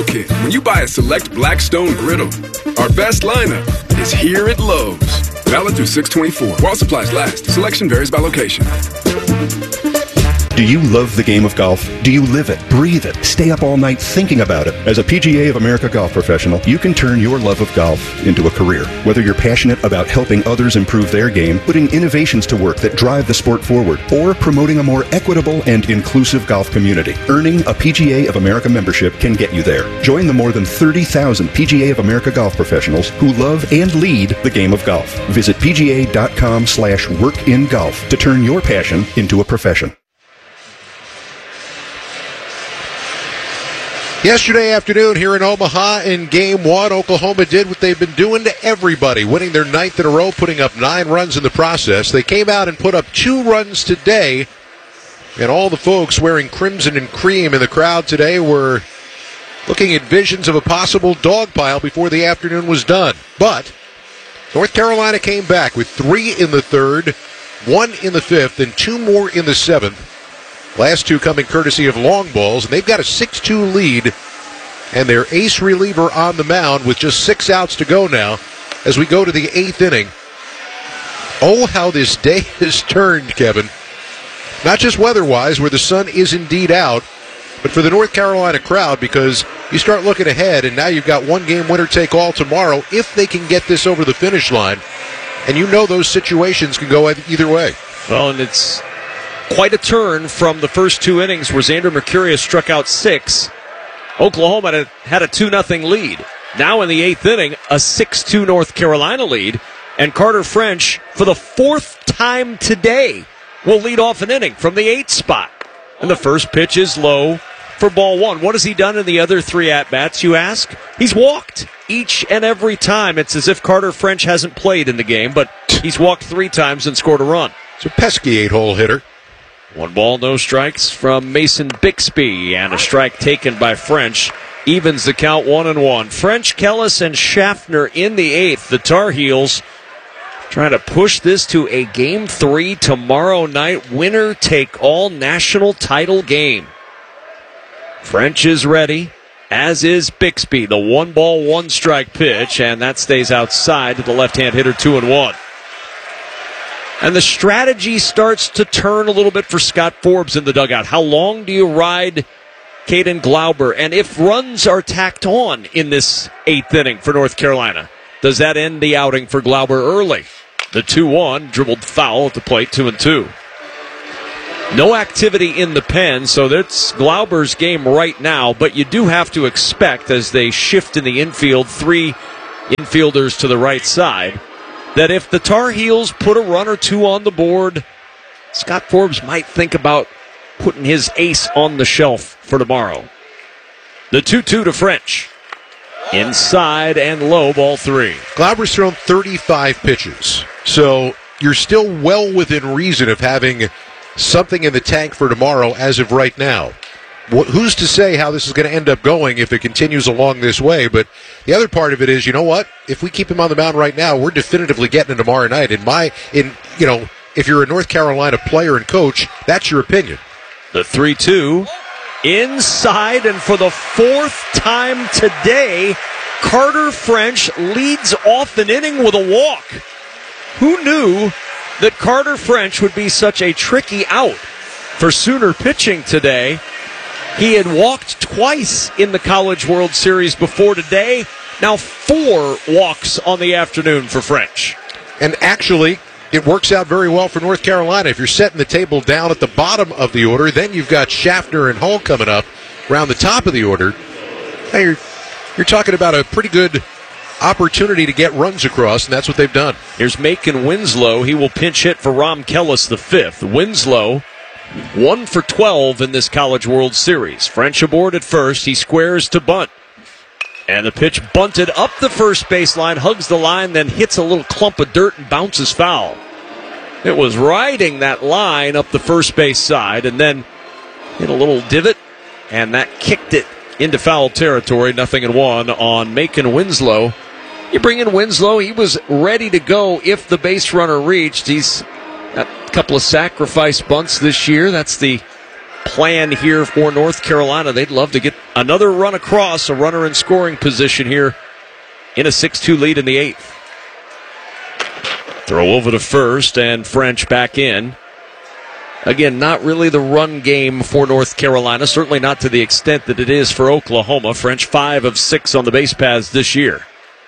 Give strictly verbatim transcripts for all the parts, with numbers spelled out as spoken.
When you buy a Select Blackstone griddle, our best lineup is here at Lowe's. Valid through six twenty-four. While supplies last, selection varies by location. Do you love the game of golf? Do you live it, breathe it, stay up all night thinking about it? As a P G A of America golf professional, you can turn your love of golf into a career. Whether you're passionate about helping others improve their game, putting innovations to work that drive the sport forward, or promoting a more equitable and inclusive golf community, earning a P G A of America membership can get you there. Join the more than thirty thousand P G A of America golf professionals who love and lead the game of golf. Visit pga.com slash workingolf to turn your passion into a profession. Yesterday afternoon here in Omaha in Game one, Oklahoma did what they've been doing to everybody, winning their ninth in a row, putting up nine runs in the process. They came out and put up two runs today, and all the folks wearing crimson and cream in the crowd today were looking at visions of a possible dog pile before the afternoon was done. But North Carolina came back with three in the third, one in the fifth, and two more in the seventh. Last two coming courtesy of long balls, and they've got a six two lead, and their ace reliever on the mound with just six outs to go now as we go to the eighth inning. Oh, how this day has turned, Kevin. Not just weather-wise, where the sun is indeed out, but for the North Carolina crowd, because you start looking ahead, and now you've got one game winner-take-all tomorrow if they can get this over the finish line, and you know those situations can go either way. Well, and it's quite a turn from the first two innings where Xander Mercurius struck out six. Oklahoma had a two nothing lead. Now in the eighth inning, a six two North Carolina lead. And Carter French, for the fourth time today, will lead off an inning from the eighth spot. And the first pitch is low for ball one. What has he done in the other three at-bats, you ask? He's walked each and every time. It's as if Carter French hasn't played in the game, but he's walked three times and scored a run. It's a pesky eight-hole hitter. One ball, no strikes from Mason Bixby, and a strike taken by French. Evens the count one and one. French, Kellis, and Schaffner in the eighth. The Tar Heels trying to push this to a game three tomorrow night. Winner take all national title game. French is ready, as is Bixby. The one ball, one strike pitch, and that stays outside to the left-hand hitter, two and one. And the strategy starts to turn a little bit for Scott Forbes in the dugout. How long do you ride Caden Glauber? And if runs are tacked on in this eighth inning for North Carolina, does that end the outing for Glauber early? The two one, dribbled foul at the plate, two and two. No activity in the pen, so that's Glauber's game right now, but you do have to expect, as they shift in the infield, three infielders to the right side, that if the Tar Heels put a run or two on the board, Scott Forbes might think about putting his ace on the shelf for tomorrow. The two two to French. Inside and low, ball three. Glauber's thrown thirty-five pitches, so you're still well within reason of having something in the tank for tomorrow as of right now. Who's to say how this is going to end up going if it continues along this way? But the other part of it is, you know what? If we keep him on the mound right now, we're definitively getting him tomorrow night. In my, in you know, if you're a North Carolina player and coach, that's your opinion. The three two inside, and for the fourth time today, Carter French leads off an inning with a walk. Who knew that Carter French would be such a tricky out for Sooner pitching today? He had walked twice in the College World Series before today. Now four walks on the afternoon for French. And actually, it works out very well for North Carolina. If you're setting the table down at the bottom of the order, then you've got Schaffner and Hull coming up around the top of the order. Now you're, you're talking about a pretty good opportunity to get runs across, and that's what they've done. Here's Macon Winslow. He will pinch hit for Rom Kellis the fifth. Winslow, one for twelve in this College World Series. French aboard at first. He squares to bunt. And the pitch bunted up the first baseline, hugs the line, then hits a little clump of dirt and bounces foul. It was riding that line up the first base side and then hit a little divot, and that kicked it into foul territory. Nothing in one on Macon Winslow. You bring in Winslow, he was ready to go if the base runner reached. He's got a couple of sacrifice bunts this year. That's the plan here for North Carolina. They'd love to get another run across, a runner in scoring position here in a six two lead in the eighth. Throw over to first, and French back in. Again, not really the run game for North Carolina, certainly not to the extent that it is for Oklahoma. French five of six on the base paths this year.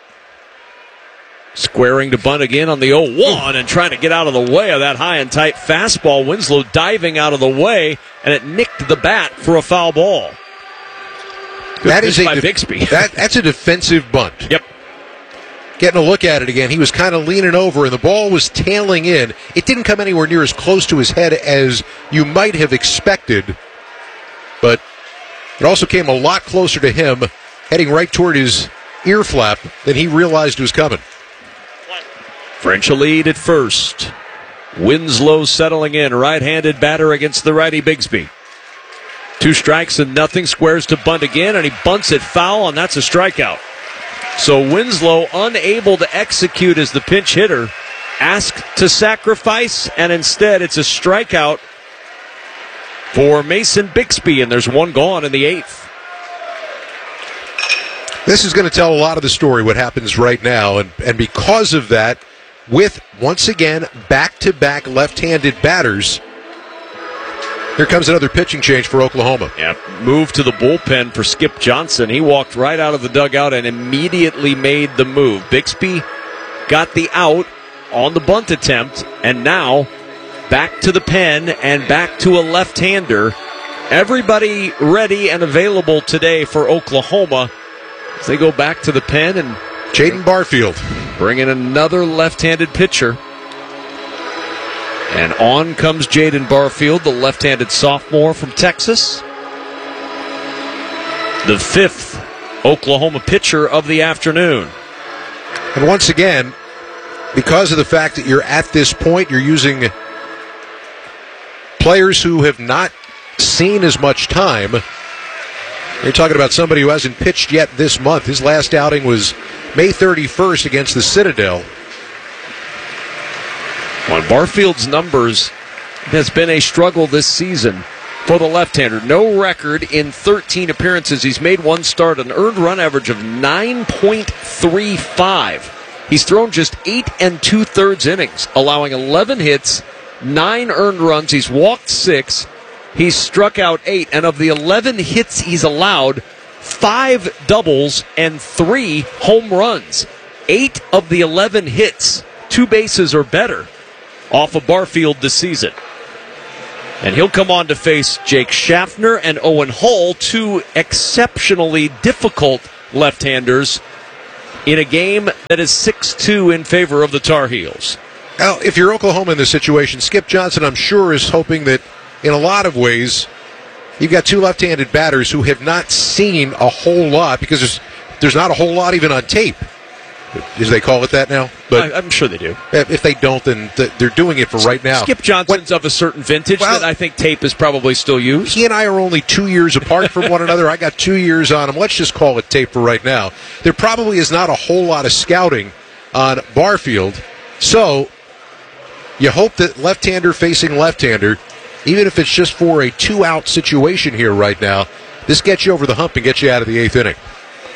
Squaring to bunt again on the oh one and trying to get out of the way of that high and tight fastball. Winslow diving out of the way, and it nicked the bat for a foul ball. Good that is a by de- Bixby. that, that's a defensive bunt. Yep. Getting a look at it again, he was kind of leaning over, and the ball was tailing in. It didn't come anywhere near as close to his head as you might have expected, but it also came a lot closer to him, heading right toward his ear flap than he realized was coming. French a lead at first. Winslow settling in, right-handed batter against the righty Bigsby. Two strikes and nothing, squares to bunt again, and he bunts it foul, and that's a strikeout. So Winslow unable to execute as the pinch hitter, asked to sacrifice, and instead it's a strikeout for Mason Bixby, and there's one gone in the eighth. This is going to tell a lot of the story, what happens right now, and, and because of that, with, once again, back-to-back left-handed batters, here comes another pitching change for Oklahoma. Yeah, move to the bullpen for Skip Johnson. He walked right out of the dugout and immediately made the move. Bixby got the out on the bunt attempt, and now back to the pen and back to a left-hander. Everybody ready and available today for Oklahoma as they go back to the pen and Jaden Barfield. Bring in another left-handed pitcher. And on comes Jaden Barfield, the left-handed sophomore from Texas. The fifth Oklahoma pitcher of the afternoon. And once again, because of the fact that you're at this point, you're using players who have not seen as much time. You're talking about somebody who hasn't pitched yet this month. His last outing was May thirty-first against the Citadel. On Barfield's numbers, it has been a struggle this season for the left-hander. No record in thirteen appearances. He's made one start, an earned run average of nine point three five. He's thrown just eight and two-thirds innings, allowing eleven hits, nine earned runs. He's walked six. He's struck out eight, and of the eleven hits he's allowed, five doubles and three home runs. Eight of the eleven hits, two bases or better, off of Barfield this season. And he'll come on to face Jake Schaffner and Owen Hull, two exceptionally difficult left-handers in a game that is six two in favor of the Tar Heels. Now, if you're Oklahoma in this situation, Skip Johnson, I'm sure, is hoping that in a lot of ways you've got two left-handed batters who have not seen a whole lot, because there's there's not a whole lot even on tape, as they call it that now. But I, I'm sure they do. If they don't, then th- they're doing it for right now. Skip Johnson's what, of a certain vintage well, that I think tape is probably still used. He and I are only two years apart from one another. I got two years on him. Let's just call it tape for right now. There probably is not a whole lot of scouting on Barfield. So you hope that left-hander facing left-hander, even if it's just for a two-out situation here right now, this gets you over the hump and gets you out of the eighth inning.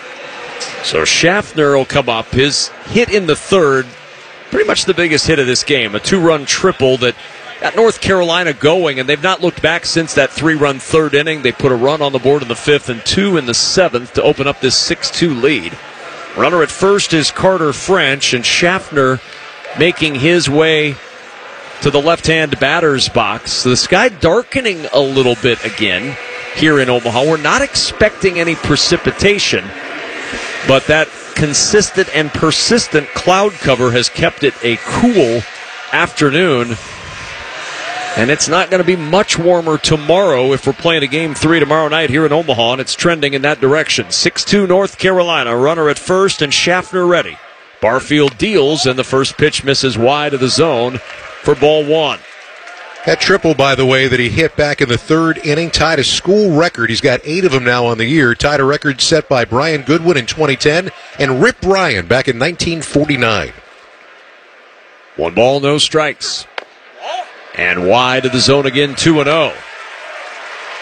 So Schaffner will come up. His hit in the third, pretty much the biggest hit of this game, a two-run triple that got North Carolina going, and they've not looked back since that three-run third inning. They put a run on the board in the fifth and two in the seventh to open up this six two lead. Runner at first is Carter French, and Schaffner making his way to the left-hand batter's box. The sky darkening a little bit again here in Omaha. We're not expecting any precipitation, but that consistent and persistent cloud cover has kept it a cool afternoon. And it's not going to be much warmer tomorrow if we're playing a game three tomorrow night here in Omaha, and it's trending in that direction. six two North Carolina, runner at first and Schaffner ready. Barfield deals, and the first pitch misses wide of the zone for ball one. That triple, by the way, that he hit back in the third inning tied a school record. He's got eight of them now on the year. Tied a record set by Brian Goodwin in twenty ten and Rip Ryan back in nineteen forty-nine. One ball, no strikes. And wide of the zone again, two and oh.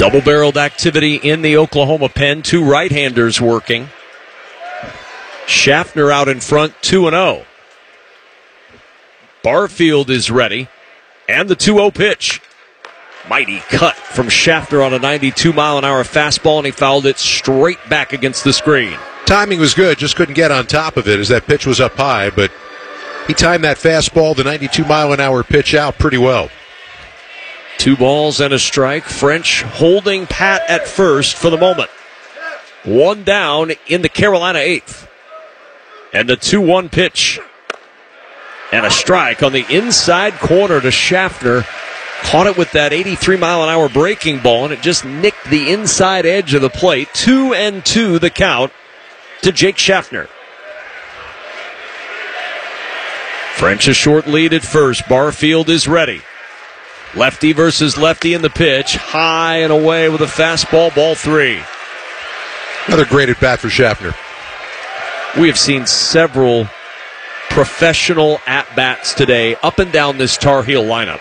Double-barreled activity in the Oklahoma pen. Two right-handers working. Schaffner out in front, two and oh. Barfield is ready. And the two oh pitch. Mighty cut from Schaffner on a ninety-two mile an hour fastball, and he fouled it straight back against the screen. Timing was good, just couldn't get on top of it as that pitch was up high, but he timed that fastball, the ninety-two mile an hour pitch, out pretty well. Two balls and a strike. French holding pat at first for the moment. One down in the Carolina eighth. And the two one pitch. And a strike on the inside corner to Schaffner. Caught it with that eighty-three mile an hour breaking ball, and it just nicked the inside edge of the plate. Two and two the count to Jake Schaffner. French a short lead at first. Barfield is ready. Lefty versus lefty in the pitch. High and away with a fastball, ball three. Another great at bat for Schaffner. We have seen several professional at-bats today up and down this Tar Heel lineup.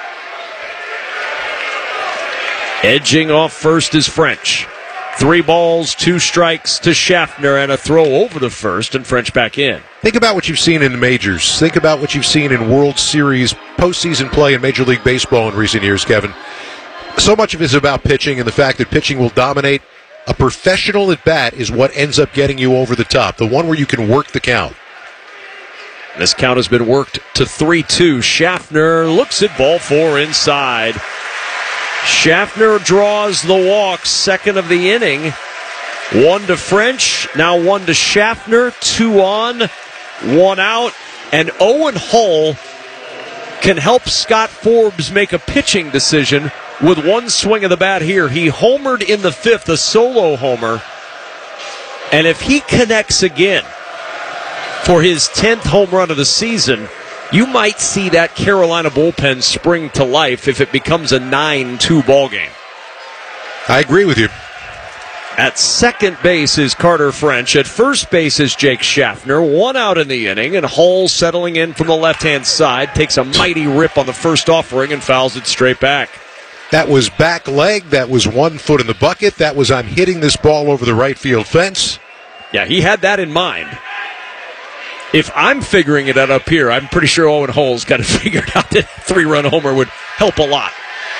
Edging off first is French. Three balls, two strikes to Schaffner, and a throw over to first, and French back in. Think about what you've seen in the majors. Think about what you've seen in World Series postseason play in Major League Baseball in recent years, Kevin. So much of it is about pitching and the fact that pitching will dominate. A professional at bat is what ends up getting you over the top, the one where you can work the count. This count has been worked to three two. Schaffner looks at ball four inside. Schaffner draws the walk, second of the inning. One to French, now one to Schaffner, two on, one out, and Owen Hull can help Scott Forbes make a pitching decision with one swing of the bat here. He homered in the fifth, a solo homer, and if he connects again for his tenth home run of the season, you might see that Carolina bullpen spring to life if it becomes a nine two ball game. I agree with you. At second base is Carter French. At first base is Jake Schaffner. One out in the inning, and Hull settling in from the left-hand side. Takes a mighty rip on the first offering and fouls it straight back. That was back leg. That was one foot in the bucket. That was I'm hitting this ball over the right field fence. Yeah, he had that in mind. If I'm figuring it out up here, I'm pretty sure Owen Hull's got it figured out that a three-run homer would help a lot.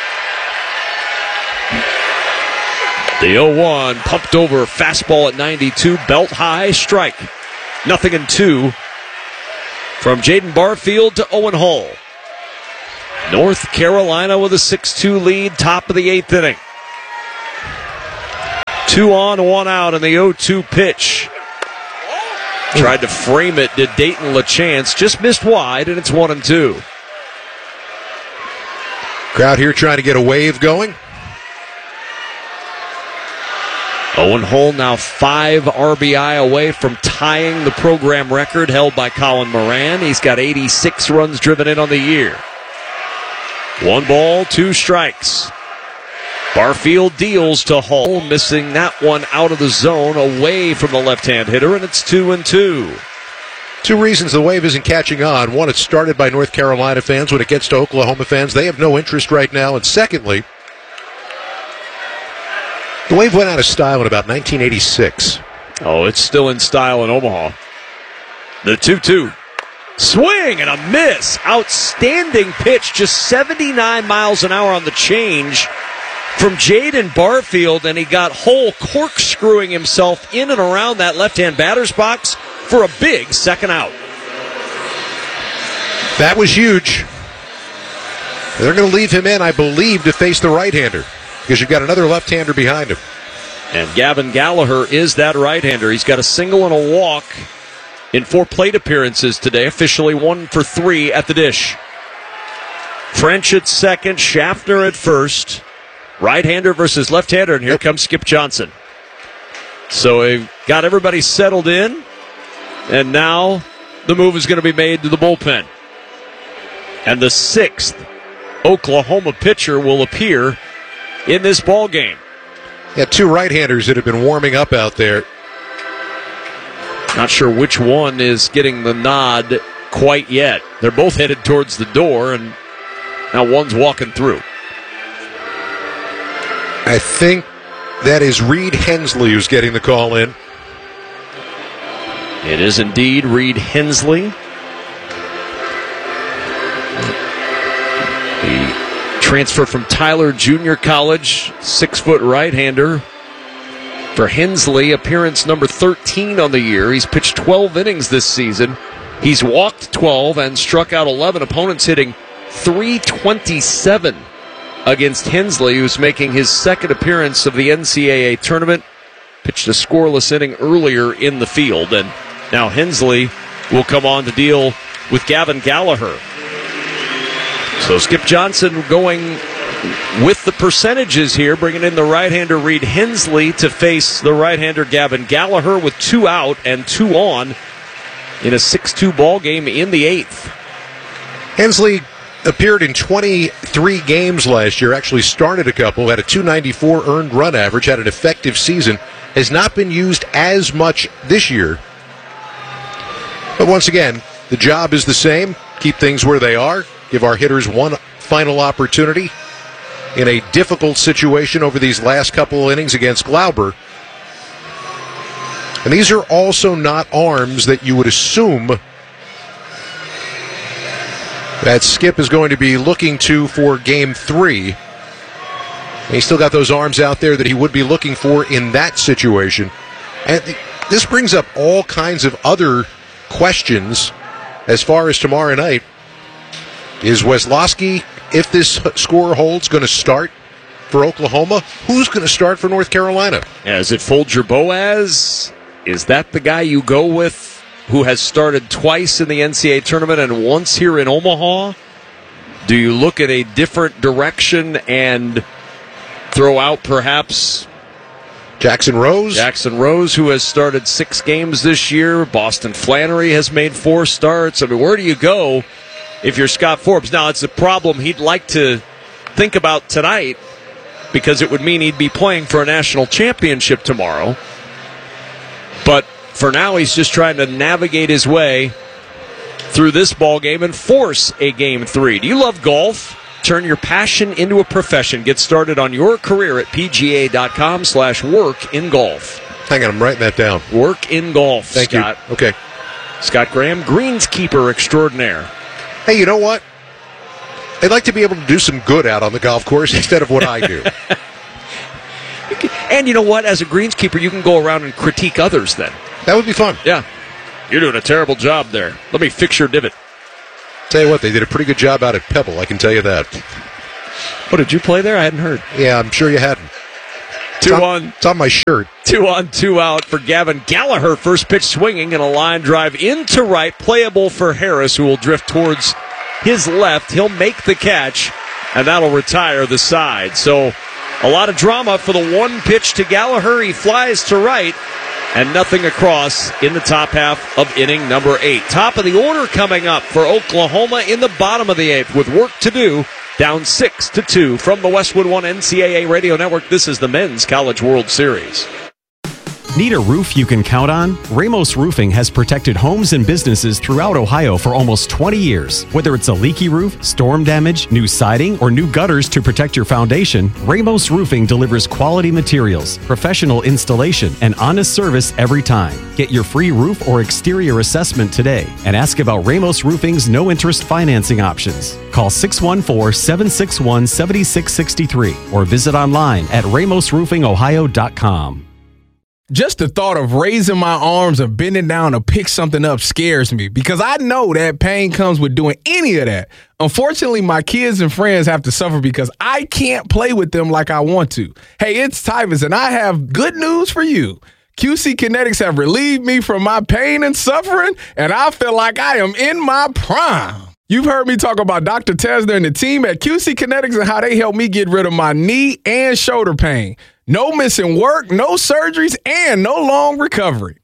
The oh one pumped over, fastball at ninety-two, belt high, strike. Nothing in two from Jaden Barfield to Owen Hull. North Carolina with a six two lead, top of the eighth inning. Two on, one out in the oh two pitch. Tried to frame it, did Dayton LaChance, just missed wide, and it's one and two. Crowd here trying to get a wave going. Owen Hull now five R B I away from tying the program record held by Colin Moran. He's got eighty-six runs driven in on the year. One ball, two strikes. Barfield deals to Hull, missing that one out of the zone, away from the left-hand hitter, and it's two and two. Two reasons the wave isn't catching on. One, it's started by North Carolina fans. When it gets to Oklahoma fans, they have no interest right now. And secondly, the wave went out of style in about nineteen eighty-six. Oh, it's still in style in Omaha. The two two. Swing and a miss. Outstanding pitch, just seventy-nine miles an hour on the change from Jaden Barfield, and he got Hull corkscrewing himself in and around that left-hand batter's box for a big second out. That was huge. They're going to leave him in, I believe, to face the right-hander, because you've got another left-hander behind him. And Gavin Gallagher is that right-hander. He's got a single and a walk in four plate appearances today, officially one for three at the dish. French at second, Schaffner at first. Right-hander versus left-hander, and here yep. comes Skip Johnson. So they've got everybody settled in, and now the move is going to be made to the bullpen. And the sixth Oklahoma pitcher will appear in this ball game. Yeah, two right-handers that have been warming up out there. Not sure which one is getting the nod quite yet. They're both headed towards the door, and now one's walking through. I think that is Reed Hensley who's getting the call in. It is indeed Reed Hensley. The transfer from Tyler Junior College, six-foot right-hander. For Hensley, appearance number thirteen on the year. He's pitched twelve innings this season. He's walked twelve and struck out eleven. Opponents hitting three twenty-seven against Hensley, who's making his second appearance of the N C double A tournament. Pitched a scoreless inning earlier in the field, and now Hensley will come on to deal with Gavin Gallagher. So Skip Johnson going with the percentages here, bringing in the right-hander Reed Hensley to face the right-hander Gavin Gallagher with two out and two on in a six two ball game in the eighth. Hensley appeared in twenty-three games last year, actually started a couple, had a two ninety-four earned run average, had an effective season, has not been used as much this year. But once again, the job is the same. Keep things where they are. Give our hitters one final opportunity in a difficult situation over these last couple of innings against Glauber. And these are also not arms that you would assume that Skip is going to be looking to for game three. And he's still got those arms out there that he would be looking for in that situation. And th- this brings up all kinds of other questions as far as tomorrow night. Is Weslowski, if this score holds, going to start for Oklahoma? Who's going to start for North Carolina? Is it Folger Boaz? Is that the guy you go with who has started twice in the N C double A tournament and once here in Omaha? Do you look at a different direction and throw out perhaps Jackson Rose? Jackson Rose, who has started six games this year. Boston Flannery has made four starts. I mean, where do you go if you're Scott Forbes? Now, it's a problem he'd like to think about tonight because it would mean he'd be playing for a national championship tomorrow. But for now, he's just trying to navigate his way through this ball game and force a game three. Do you love golf? Turn your passion into a profession. Get started on your career at pga.com slash work in golf. Hang on, I'm writing that down. Work in golf, Thank Scott. you. Okay. Scott Graham, greenskeeper extraordinaire. Hey, you know what? I'd like to be able to do some good out on the golf course instead of what I do. And you know what? As a greenskeeper, you can go around and critique others then. That would be fun. Yeah. You're doing a terrible job there. Let me fix your divot. Tell you what, they did a pretty good job out at Pebble, I can tell you that. What, did you play there? I hadn't heard. Yeah, I'm sure you hadn't. Two it's on, on. It's on my shirt. Two on, two out for Gavin Gallagher. First pitch swinging and a line drive into right. Playable for Harris, who will drift towards his left. He'll make the catch, and that'll retire the side. So a lot of drama for the one pitch to Gallagher. He flies to right, and nothing across in the top half of inning number eight. Top of the order coming up for Oklahoma in the bottom of the eighth with work to do. Down six to two from the Westwood One N C double A Radio Network. This is the Men's College World Series. Need a roof you can count on? Ramos Roofing has protected homes and businesses throughout Ohio for almost twenty years. Whether it's a leaky roof, storm damage, new siding, or new gutters to protect your foundation, Ramos Roofing delivers quality materials, professional installation, and honest service every time. Get your free roof or exterior assessment today and ask about Ramos Roofing's no-interest financing options. Call six one four, seven six one, seven six six three or visit online at ramos roofing ohio dot com. Just the thought of raising my arms or bending down to pick something up scares me because I know that pain comes with doing any of that. Unfortunately, my kids and friends have to suffer because I can't play with them like I want to. Hey, it's Tyvus, and I have good news for you. Q C Kinetics have relieved me from my pain and suffering, and I feel like I am in my prime. You've heard me talk about Doctor Tesner and the team at Q C Kinetics and how they helped me get rid of my knee and shoulder pain. No missing work, no surgeries, and no long recovery.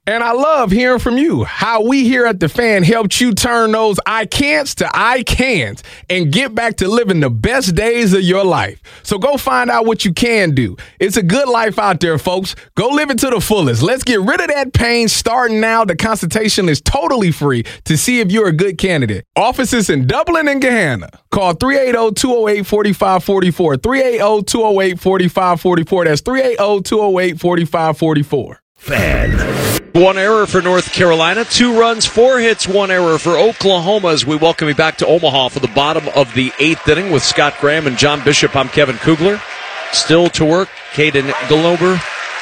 And I love hearing from you. How we here at The Fan helped you turn those I can'ts to I can't and get back to living the best days of your life. So go find out what you can do. It's a good life out there, folks. Go live it to the fullest. Let's get rid of that pain starting now. The consultation is totally free to see if you're a good candidate. Offices in Dublin and Gahanna. Call three eight zero, two zero eight, four five four four. three eight zero, two zero eight, four five four four. That's three eight zero, two zero eight, four five four four. Fan. One error for North Carolina, two runs, four hits, one error for Oklahoma as we welcome you back to Omaha for the bottom of the eighth inning with Scott Graham and John Bishop. I'm Kevin Kugler. Still to work, Caden Glauber.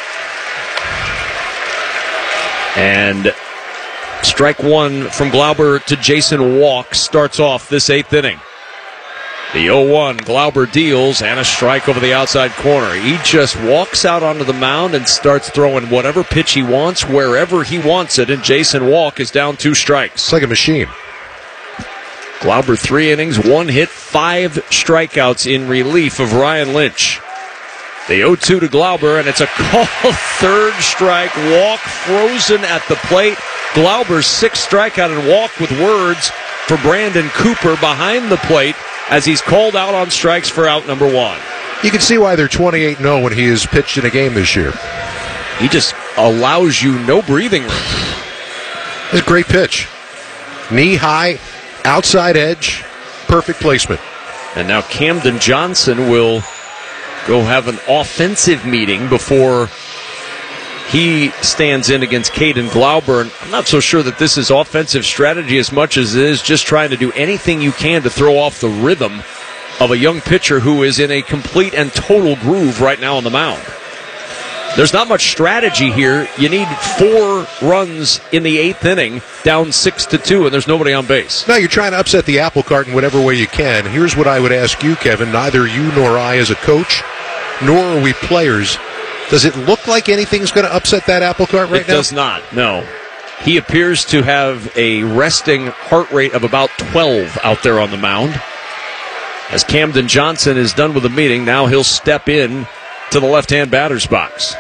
And strike one from Glauber to Jason Walk starts off this eighth inning. The oh one, Glauber deals, and a strike over the outside corner. He just walks out onto the mound and starts throwing whatever pitch he wants, wherever he wants it, and Jason Walk is down two strikes. It's like a machine. Glauber, three innings, one hit, five strikeouts in relief of Ryan Lynch. The oh two to Glauber, and it's a call, third strike, Walk frozen at the plate. Glauber's sixth strikeout and walk with words for Brandon Cooper behind the plate as he's called out on strikes for out number one. You can see why they're twenty-eight and oh when he has pitched in a game this year. He just allows you no breathing room. It's a great pitch. Knee high, outside edge, perfect placement. And now Camden Johnson will go have an offensive meeting before he stands in against Caden Glauber. And I'm not so sure that this is offensive strategy as much as it is just trying to do anything you can to throw off the rhythm of a young pitcher who is in a complete and total groove right now on the mound. There's not much strategy here. You need four runs in the eighth inning, down six to two, and there's nobody on base. No, you're trying to upset the apple cart in whatever way you can. Here's what I would ask you, Kevin. Neither you nor I as a coach, nor are we players. Does it look like anything's going to upset that apple cart right it now? It does not, no. He appears to have a resting heart rate of about twelve out there on the mound. As Camden Johnson is done with the meeting, now he'll step in to the left-hand batter's box.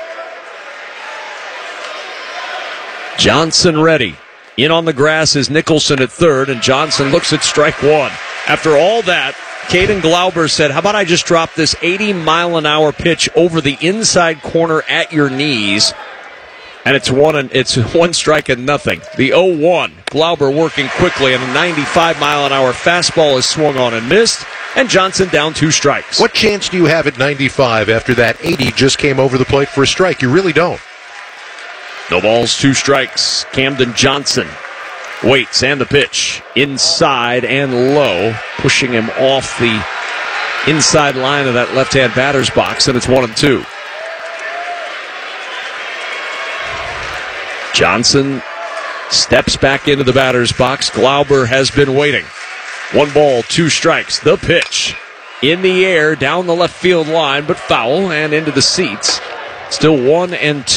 Johnson ready. In on the grass is Nicholson at third, and Johnson looks at strike one. After all that, Caden Glauber said, how about I just drop this eighty mile an hour pitch over the inside corner at your knees? And it's one and it's one strike and nothing. The oh one, Glauber working quickly, and a ninety-five mile an hour fastball is swung on and missed, and Johnson down two strikes. What chance do you have at ninety-five after that eighty just came over the plate for a strike? You really don't. No balls, two strikes. Camden Johnson waits, and the pitch inside and low, pushing him off the inside line of that left-hand batter's box, and it's one and two. Johnson steps back into the batter's box. Glauber has been waiting. One ball, two strikes. The pitch in the air down the left field line, but foul and into the seats. Still one and two.